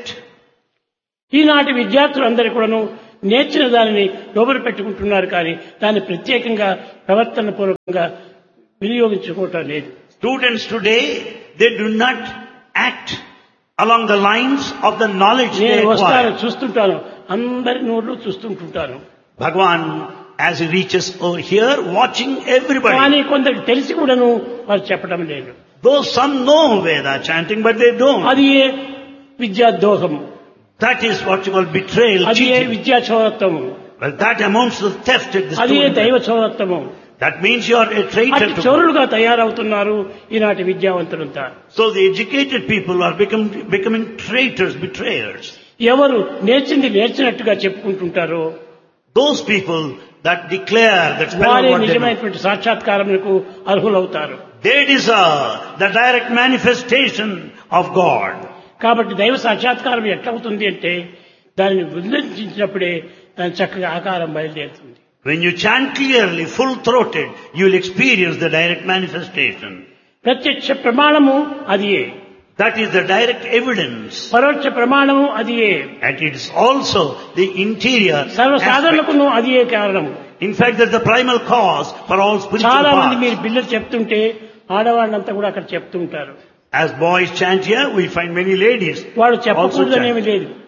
ఈనాటి విద్యార్థులందరూ కూడాను నేర్చిన దానిని లోబరి పెట్టుకుంటున్నారు, కానీ దాన్ని ప్రత్యేకంగా ప్రవర్తన పూర్వకంగా వినియోగించుకోవటం లేదు. Students today, they do not act along the lines of the knowledge they నేను వస్తాను acquire. చూస్తుంటాను, అందరి నోళ్ళు చూస్తుంటుంటాను. Bhagavan, as he reaches over here, watching everybody. కానీ కొందరికి తెలిసి కూడాను వారు చెప్పడం లేదు. Though some know Veda chanting, but they don't. అది విద్యా దోహము, That is what you call betrayal, అది cheating. విద్యా చౌరత్వము, Well, that amounts to theft at the అది దైవ student. చౌరత్వము. That means you are a traitor అటు to God. చోరులుగా తయారవుతున్నారు ఈనాటి విద్యావంతులంతా. So the educated people are becoming traitors, betrayers. ఎవరు నేర్చినట్టుగా చెప్పుకుంటుంటారో Those people that declare that spell వారే what they know, నిజమైనటువంటి సాక్షాత్కారములకు అర్హులవుతారు. they deserve the direct manifestation of God. కాబట్టి దైవ సాక్షాత్కారం ఎట్లవుతుంది అంటే దానిని ఉల్లంఘించినప్పుడే దాని చక్కగా ఆకారం బయలుదేరుతుంది. When you chant clearly, full-throated, you will experience the direct manifestation. ప్రత్యక్ష ప్రమాణము అదియే, That is the direct evidence. పరోక్ష ప్రమాణము అదియే, And it is also the interior సర్వ aspect. సాధనకును అదియే కారణము. In fact, that's the primal cause for all spiritual చాలా మంది paths. మీరు పిల్లలు చెప్తుంటే ఆడవాళ్ళంతా కూడా అక్కడ చెప్తుంటారు. As boys chant here, we find many ladies వాడు also చెప్పకూడదనేమి chant. లేదు.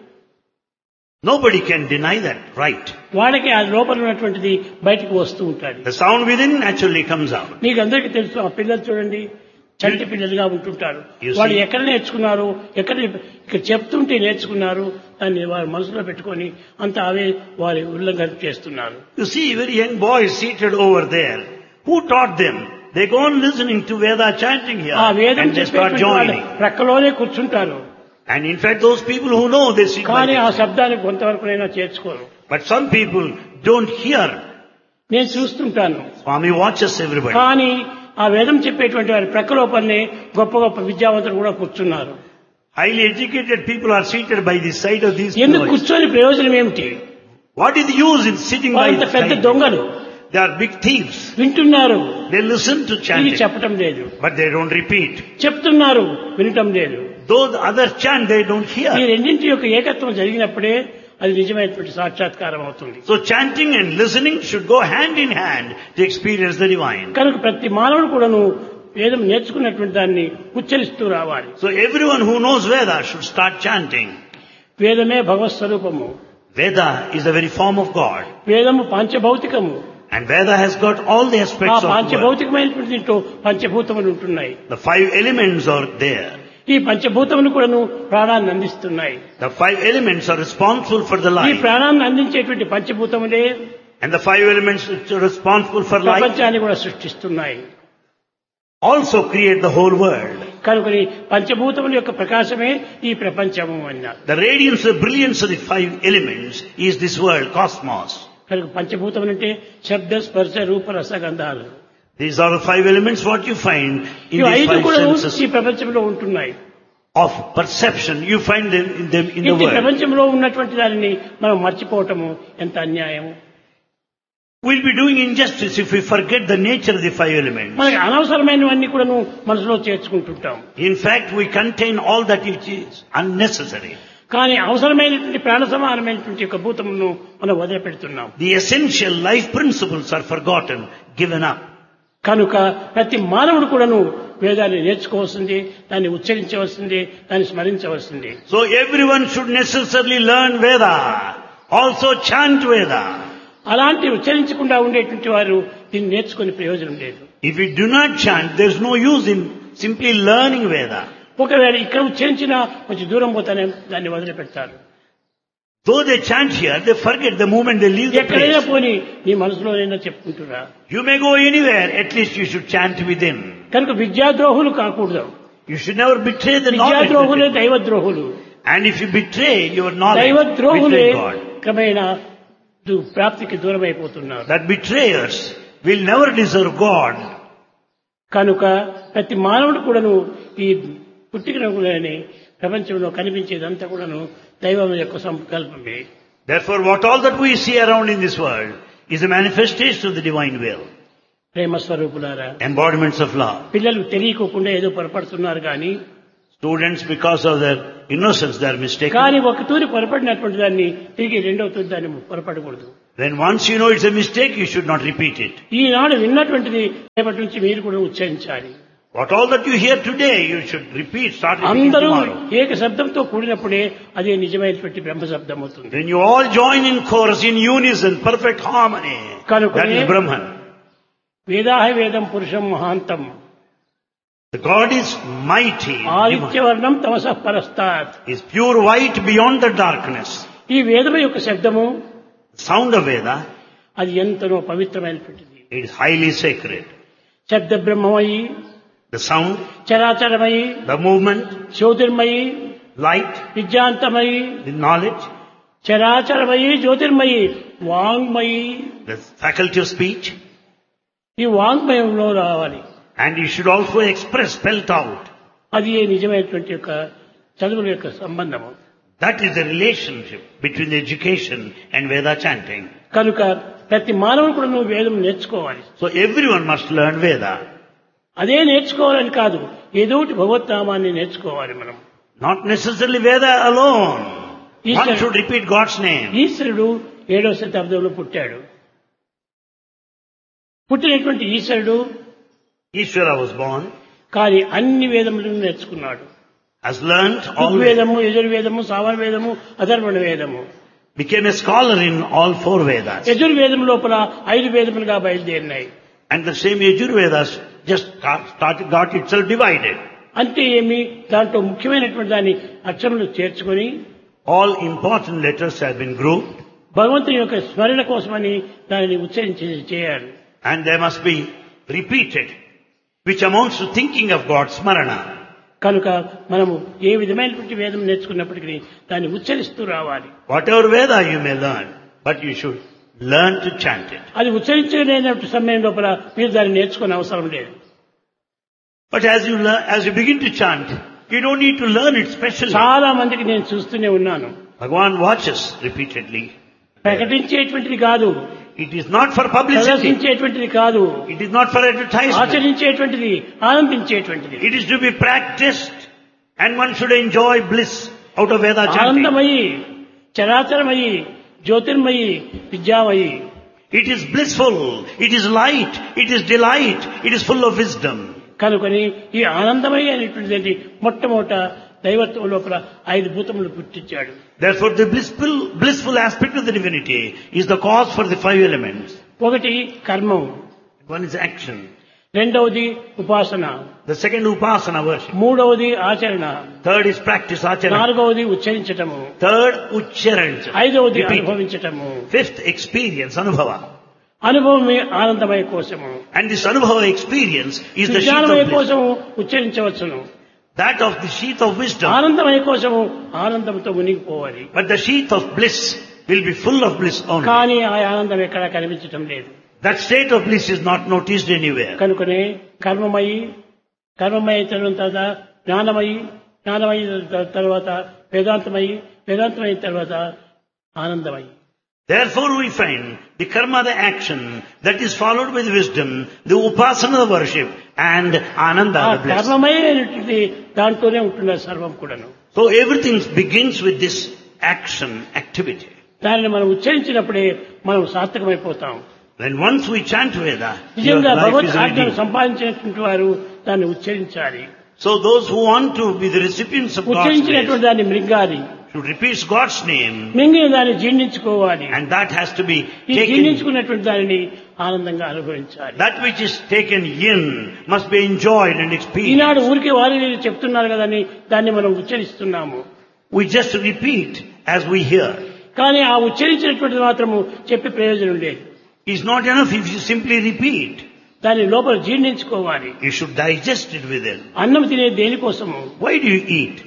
Nobody can deny that, right? వాళ్ళకి ఆ లోపల ఉన్నటువంటిది బయటకు వస్తూ ఉంటాడు. The sound within naturally comes out. మీకు అందరికీ తెలుసు, ఆ పిల్లలు చూడండి చంటి పిల్లలుగా ఉంటుంటారు. You see. వాళ్ళు ఎక్కడ నేర్చుకున్నారు, ఇక్కడ చెప్తుంటే నేర్చుకున్నారు, దాన్ని వారు మనసులో పెట్టుకొని అంతా అవే వారి ఉల్లంఘన చేస్తున్నారు. You see very young boys seated over there. Who taught them? They go on listening to Veda chanting here ఆ వేదం and they start చెప్పేటువంటి వాళ్ళు joining. ప్రక్కలోనే కూర్చుంటారు, And in fact, those people who know, they sit by కానీ ఆ this. శబ్దాన్ని కొంతవరకునైనా చేర్చుకోరు. But some people don't hear. నేను చూస్తుంటాను, Swami watches everybody. కానీ ఆ వేదం చెప్పేటువంటి వారి ప్రక్కలోపలనే గొప్ప గొప్ప విద్యావంతులు కూడా కూర్చున్నారు. Highly educated people are seated by the side of these ఎందుకు boys. కూర్చొని ప్రయోజనం ఏమిటి? What is the use in sitting by వాళ్ళంత the పెద్ద side? దొంగలు They are big thieves. వింటున్నారు, They listen to ఇది chanting, చెప్పటం లేదు. but they don't repeat. చెప్తున్నారు, వినటం లేదు. Though the others chant, they don't ఈ hear. రెండింటి యొక్క ఏకత్వం జరిగినప్పుడే అది నిజమైనటువంటి సాక్షాత్కారం అవుతుంది. So chanting and listening should go hand in hand to experience the divine. కనుక ప్రతి మానవుడు కూడాను వేదం నేర్చుకున్నటువంటి దాన్ని ఉచ్చరిస్తూ రావాలి. So everyone who knows Veda should start chanting. వేదమే భగవత్ స్వరూపము, Veda is the very form of God. వేదము పాంచభౌతికము. And Veda has got all the ఆ aspects of the world. పాంచభౌతికమైనటువంటి దీంట్లో పంచభూతములు ఉంటున్నాయి. The 5 elements are there. ఈ పంచభూతములు కూడాను ప్రాణాన్ని అందిస్తున్నాయి. The 5 elements are responsible for the ఈ life. ప్రాణాన్ని అందించేటువంటి పంచభూతములే And the 5 elements which are responsible for life ప్రపంచాన్ని కూడా సృష్టిస్తున్నాయి. also create the whole world. కనుకని పంచభూతముల యొక్క ప్రకాశమే ఈ ప్రపంచము అన్నారు. The radiance, the brilliance of the 5 elements is this world, cosmos. కనుక పంచభూతములు అంటే శబ్ద స్పర్శ రూప రస గంధాలు. These are the 5 elements what you find in ఇవి these ఐదు 5 కూడా senses ఈ ప్రపంచంలో ఉంటున్నాయి. of perception. You find them in the ఈ world. ప్రపంచంలో ఉన్నటువంటి దానిని మనం మర్చిపోవటము ఎంత అన్యాయము. We'll be doing injustice if we forget the nature of the 5 elements. మనకి అనవసరమైనవన్నీ కూడాను మనసులో చేర్చుకుంటుంటాం. In fact, we contain all that which is unnecessary. కానీ అవసరమైనటువంటి ప్రాణ సమానమైనటువంటి యొక్క భూతములను మనం వదిలిపెడుతున్నాం. The essential life principles are forgotten, given up. కనుక ప్రతి మానవుడు కూడాను వేదాన్ని నేర్చుకోవాల్సింది, దాన్ని ఉచ్చరించవలసింది, దాన్ని స్మరించవలసింది. So everyone should necessarily learn Veda, also chant Veda. అలాంటి ఉచ్చరించకుండా ఉండేటువంటి వారు దీన్ని నేర్చుకునే ప్రయోజనం లేదు. If we do not chant, there is no use in simply learning Veda. ఒకవేళ ఇక్కడ ఉచ్చరించినా కొంచెం దూరం పోతానే దాన్ని వదిలిపెడతారు. Though they chant here, they forget the moment they leave the ఎక్కడైనా place. పోని నీ మనసులోనైనా చెప్పుకుంటురా. You may go anywhere, at least you should chant within. కనుక విద్యాద్రోహులు కాకూడదు. You should never betray the knowledge. విద్యాద్రోహులే దైవద్రోహులు. And if you betray your knowledge, దైవద్రోహులే betray God. క్రమేణా ప్రాప్తికి దూరం అయిపోతున్నారు. That betrayers will never deserve God. కనుక ప్రతి మానవుడు కూడాను ఈ పుట్టికలోని ప్రపంచంలో కనిపించేదంతా కూడాను దైవం యొక్క సంకల్పమే. Therefore, what all that we see around in this world is a manifestation of the divine will, ప్రేమ స్వరూపులారా, embodiments of love. పిల్లలు తెలియకోకుండా ఏదో పొరపడుతున్నారు కానీ Students, because of their innocence, they are mistaken. కానీ ఒక తూరి పొరపడినటువంటి దాన్ని తిరిగి రెండవ తూరి దాన్ని పొరపడకూడదు. When once you know it's a mistake, you should not repeat it. ఈనాడు విన్నటువంటిది రేపటి నుంచి మీరు కూడా ఉచ్చరించాలి. What all that you hear today, you should repeat, start repeating అందరూ tomorrow. ఏక శబ్దంతో కూడినప్పుడే అదే నిజమైనటువంటి బ్రహ్మ శబ్దం అవుతుంది. When you all join in chorus, in unison, perfect harmony, that is Brahman. వేదాహ వేదం పురుషం మహాంతం The God is mighty, ఆదిత్యవర్ణం తమసః పరస్తాత్. is pure white beyond the darkness. ఈ వేదము యొక్క శబ్దము, Sound of Veda, అది ఎంతనో పవిత్రమైనటువంటిది. it is highly sacred. శబ్ద బ్రహ్మమయి, The sound, చరాచరమయి, the movement, Jyotirmayi, light, విద్యాంతమయి, the knowledge, చరాచరమయి, Jyotirmayi, వాంగ్మయి. the faculty of speech, ఈ వాంగ్మయంలో రావాలి. and you should also express, spelt out. అది నిజమైనటువంటి యొక్క చదువుల యొక్క సంబంధము. That is the relationship between the education and Veda chanting. కనుక ప్రతి మానవుడు కూడా నువ్వు వేదం నేర్చుకోవాలి. So everyone must learn Veda. అదే నేర్చుకోవాలని కాదు, ఏదో ఒకటి భగవద్నామాన్ని నేర్చుకోవాలి మనం. Not necessarily Veda alone. One Easter- should repeat God's name. ఈశ్వరుడు 7వ శతాబ్దంలో పుట్టాడు. పుట్టినటువంటి ఈశ్వరుడు Ishvara was born, కానీ అన్ని వేదములను నేర్చుకున్నాడు. has learnt all, ఋగ్వేదము, యజుర్వేదము, సామవేదము, అధర్వణ వేదము. became a scholar in all 4 Vedas. యజుర్వేదం లోపల 5 వేదములుగా బయలుదేరినాయి. And the same Yajurvedas just got itself divided. అంటే ఏమి, దాంట్లో ముఖ్యమైనటువంటి దాన్ని అక్షరములు చేర్చుకొని All important letters have been grouped, భగవంతుని యొక్క స్మరణ కోసమని దానిని ఉచ్చరించి చేయాలి. and they must be repeated, which amounts to thinking of God's smarana. కనుక మనము ఏ విధమైనటువంటి వేదం నేర్చుకున్నప్పటికీ దాన్ని ఉచ్చరిస్తూ రావాలి. Whatever Veda you may learn, but you should learn to chant it. అది ఉచ్చరించలేనటువంటి సమయం లోపల మీరు దాన్ని నేర్చుకునే అవసరం లేదు. But as you begin to chant, you don't need to learn it specially. చాలా మందికి నేను చూస్తూనే ఉన్నాను. Bhagavan watches repeatedly. ప్రకటించేటువంటిది కాదు, It is not for publicity. ప్రదర్శించేటువంటిది కాదు, It is not for advertisement. ఆచరించేటువంటిది, ఆనందించేటువంటిది. It is to be practiced, and one should enjoy bliss out of Veda chanting. ఆనందమయి, చరాచరమయి, Jyotirmayi, విద్యామయి. It is blissful, it is light, it is delight, it is full of wisdom. కనుకొని ఈ ఆనందమయి అనేటువంటిది మొట్టమొదట దైవత్వం లోపల 5 భూతములు పుట్టించాడు. Therefore the blissful aspect of the divinity is the cause for the 5 elements. ఒకటి కర్మం, One is action. రెండవది ఉపాసన, The second upasana worship. మూడవది ఆచరణ, Third is practice, achara. నాలుగవది ఉచ్చరించటము, Third, ucharanj. ఐదవది Repeat. అనుభవించటము. Fifth, experience, anubhava. అనుభవమే ఆనందమయ కోశము. And this anubhava experience is the sheath విజ్ఞానమయ of bliss. కోశము ఉచ్చరించవచ్చును. That of the sheath of wisdom. ఆనందమయ కోశము ఆనందంతో మునిగిపోవాలి. But the sheath of bliss will be full of bliss only. కానీ ఆ ఆనందం ఎక్కడా కనిపించటం లేదు. That state of bliss is not noticed anywhere. కనుకనే కర్మమయి, కర్మమయ తర్వాత జ్ఞానమయి, జ్ఞానమయ తర్వాత వేదాంతమయి, వేదాంతమైన తర్వాత ఆనందమయి. Therefore we find the karma, the action, that is followed by the wisdom, the upasana, the worship, and ananda, ఆ the bliss. కర్మమయమైనటువంటి దాంట్లోనే ఉంటున్నారు సర్వం కూడాను. So everything begins with this action, activity. దానిని మనం ఉచ్చరించినప్పుడే మనం సార్థకమైపోతాం. When once we chant Veda, your నిజంగా life Bhagwat is ఆజ్ఞను redeemed. సంపాదించినటువంటి వారు దాన్ని ఉచ్చరించాలి. So those who want to be the recipients of God's ఉచ్చరించినటువంటి grace దాన్ని మృంగాలి, should repeat God's name, మింగిన దాన్ని జీర్ణించుకోవాలి. and that has to be ఈ taken. జీర్ణించుకున్నటువంటి దానిని ఆనందంగా అనుభవించాలి. That which is taken in must be enjoyed and experienced. ఈనాడు ఊరికి వారి చెప్తున్నారు కదని దాన్ని మనం ఉచ్చరిస్తున్నాము. We just repeat as we hear. కానీ ఆ ఉచ్చరించినటువంటిది మాత్రము చెప్పే ప్రయోజనం లేదు. It's not enough if you simply repeat. దాని లోపల జీర్ణించుకోవాలి. You should digest it within. అన్నం తినే దేనికోసము? Why do you eat?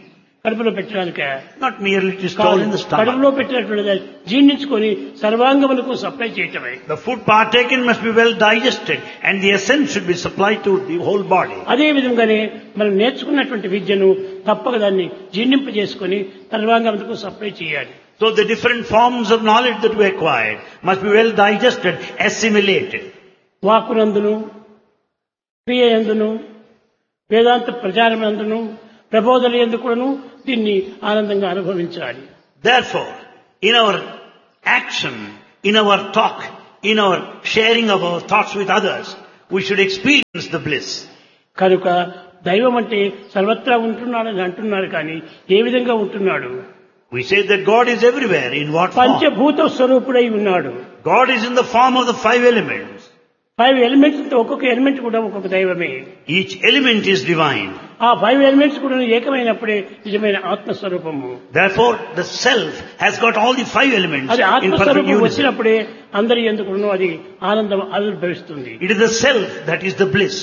కడుపులో పెట్టడానిక Not merely to store in the stomach. కడుపులో పెట్టినటువంటి దాన్ని జీర్ణించుకొని సర్వాంగములకు సప్లై చేయటమే. The food partaken must be well digested and the essence should be supplied to the whole body. అదే విధంగానే మనం నేర్చుకున్నటువంటి విద్యను తప్పక దాన్ని జీర్ణింపజేసుకొని సర్వాంగములకు సప్లై చేయాలి. So the different forms of knowledge that we acquired must be well digested, assimilated. వాక్కునందును క్రియయందును వేదాంత ప్రచారమందును ప్రబోధన యందు కూడాను దీన్ని ఆనందంగా అనుభవించాలి. Therefore, in our action, in our talk, in our sharing of our thoughts with others, we should experience the bliss. కనుక దైవం అంటే సర్వత్రా ఉంటున్నాడని అంటున్నారు కానీ ఏ విధంగా ఉంటున్నాడు? We say that God is everywhere. In what form? పంచభూత స్వరూపుడై ఉన్నాడు. God is in the form of the 5 elements. 5 elements, ఒక్కొక్క ఎలిమెంట్ కూడా ఒక్కొక్క దైవమే. Each element is divine. ఆ 5 ఎలిమెంట్స్ కూడా ఏకమైనప్పుడే నిజమైన ఆత్మస్వరూపము. Therefore, the self has got all the 5 elements అది in perfect ఆత్మస్వరూపం unison. వచ్చినప్పుడే అందరి ఎందుకు అది ఆనందం ఆవిర్భవిస్తుంది. It is the self that is the bliss.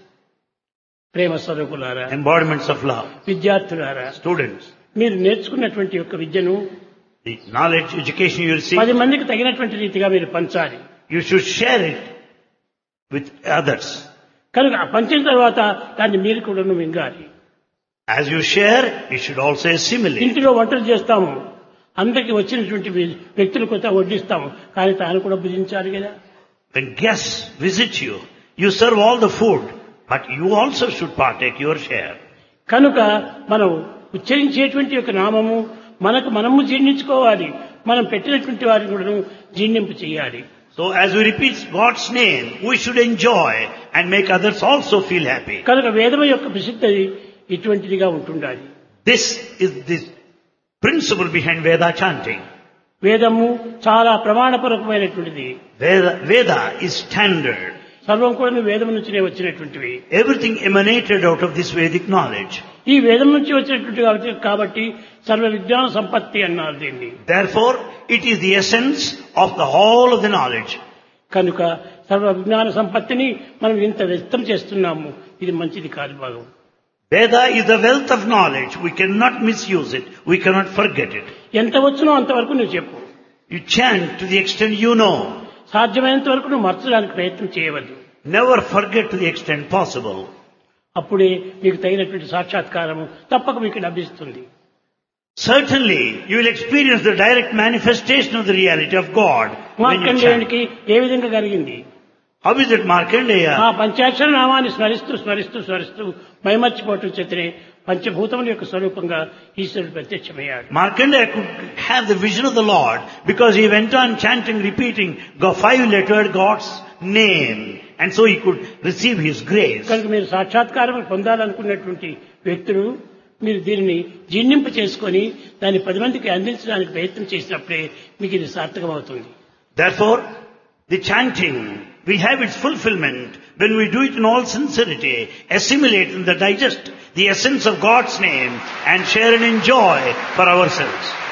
ప్రేమ స్వరూపులారా, Embodiments of love. విద్యార్థులారా, Students, మీరు నేర్చుకున్నటువంటి యొక్క విద్యను the knowledge, education you 10 receive, మందికి తగినటువంటి రీతిగా మీరు పంచాలి. you should share it with others. కనుక ఆ పంచిన తర్వాత దాన్ని మీరు కూడా మింగాలి. As you share, you should also assimilate. ఇంటిలో వంటలు చేస్తాము, అందరికి వచ్చినటువంటి వ్యక్తులు కొత్త వడ్డిస్తాము, కానీ తాను కూడా భుజించాలి కదా. When guests visit you, you serve all the food, but you also should partake your share. కనుక మనం ఉచ్చరించేటువంటి యొక్క నామము మనము జీర్ణించుకోవాలి, మనం పెట్టినటువంటి వారిని కూడా జీర్ణింపు చేయాలి. So as we repeat God's name, we should enjoy and make others also feel happy. కనుక వేదం యొక్క ప్రసిద్ధి ఇటువంటిదిగా ఉంటుండాలి. This is the principle behind Veda chanting. వేదము చాలా ప్రమాణపూర్వకమైనటువంటిది. Veda is standard. సర్వం కూడా వేదం నుంచినే వచ్చినటువంటివి. Everything emanated out of this Vedic knowledge. ఈ వేదం నుంచి వచ్చినటువంటి కాబట్టి సర్వ విజ్ఞాన సంపత్తి అన్నారు దీన్ని. Therefore, it is the essence of the whole of the knowledge. కనుక సర్వ విజ్ఞాన సంపత్తిని మనం ఇంత వ్యక్తం చేస్తున్నాము, ఇది మంచిది కాదు భాగం. Veda is the wealth of knowledge. We cannot misuse it. We cannot forget it. ఎంత వచ్చునో అంతవరకు నువ్వు చెప్పు. You chant to the extent you know. సాధ్యమైనంత వరకు నువ్వు మర్చడానికి ప్రయత్నం చేయవద్దు. Never forget to the extent possible. అప్పుడే మీకు తగినటువంటి సాక్షాత్కారము తప్పక మీకు లభిస్తుంది. Certainly, you will experience the direct manifestation of the reality of God when you chant. మార్కండేయునికి ఏ విధంగా కలిగింది? How is it Markandeya? ఆ పంచాక్షర నామాన్ని స్మరిస్తూ స్మరిస్తూ స్మరిస్తూ మైమర్చిపోవటం చేతనే పంచభూతముల యొక్క స్వరూపంగా ఈశ్వరుడు ప్రత్యక్షమయ్యాడు. Markandeya could have the vision of the Lord because he went on chanting, repeating 5-lettered God's name, and so he could receive his grace. కనుక మీరు సాక్షాత్కారం పొందాలనుకున్నటువంటి వ్యక్తులు మీరు దీనిని జీర్ణింప చేసుకొని దాన్ని 10 మందికి అందించడానికి ప్రయత్నం చేసినప్పుడే మీకు ఇది సార్థకమవుతుంది. Therefore, the chanting will have its fulfillment when we do it in all sincerity, assimilate and digest the essence of God's name and share and enjoy for ourselves.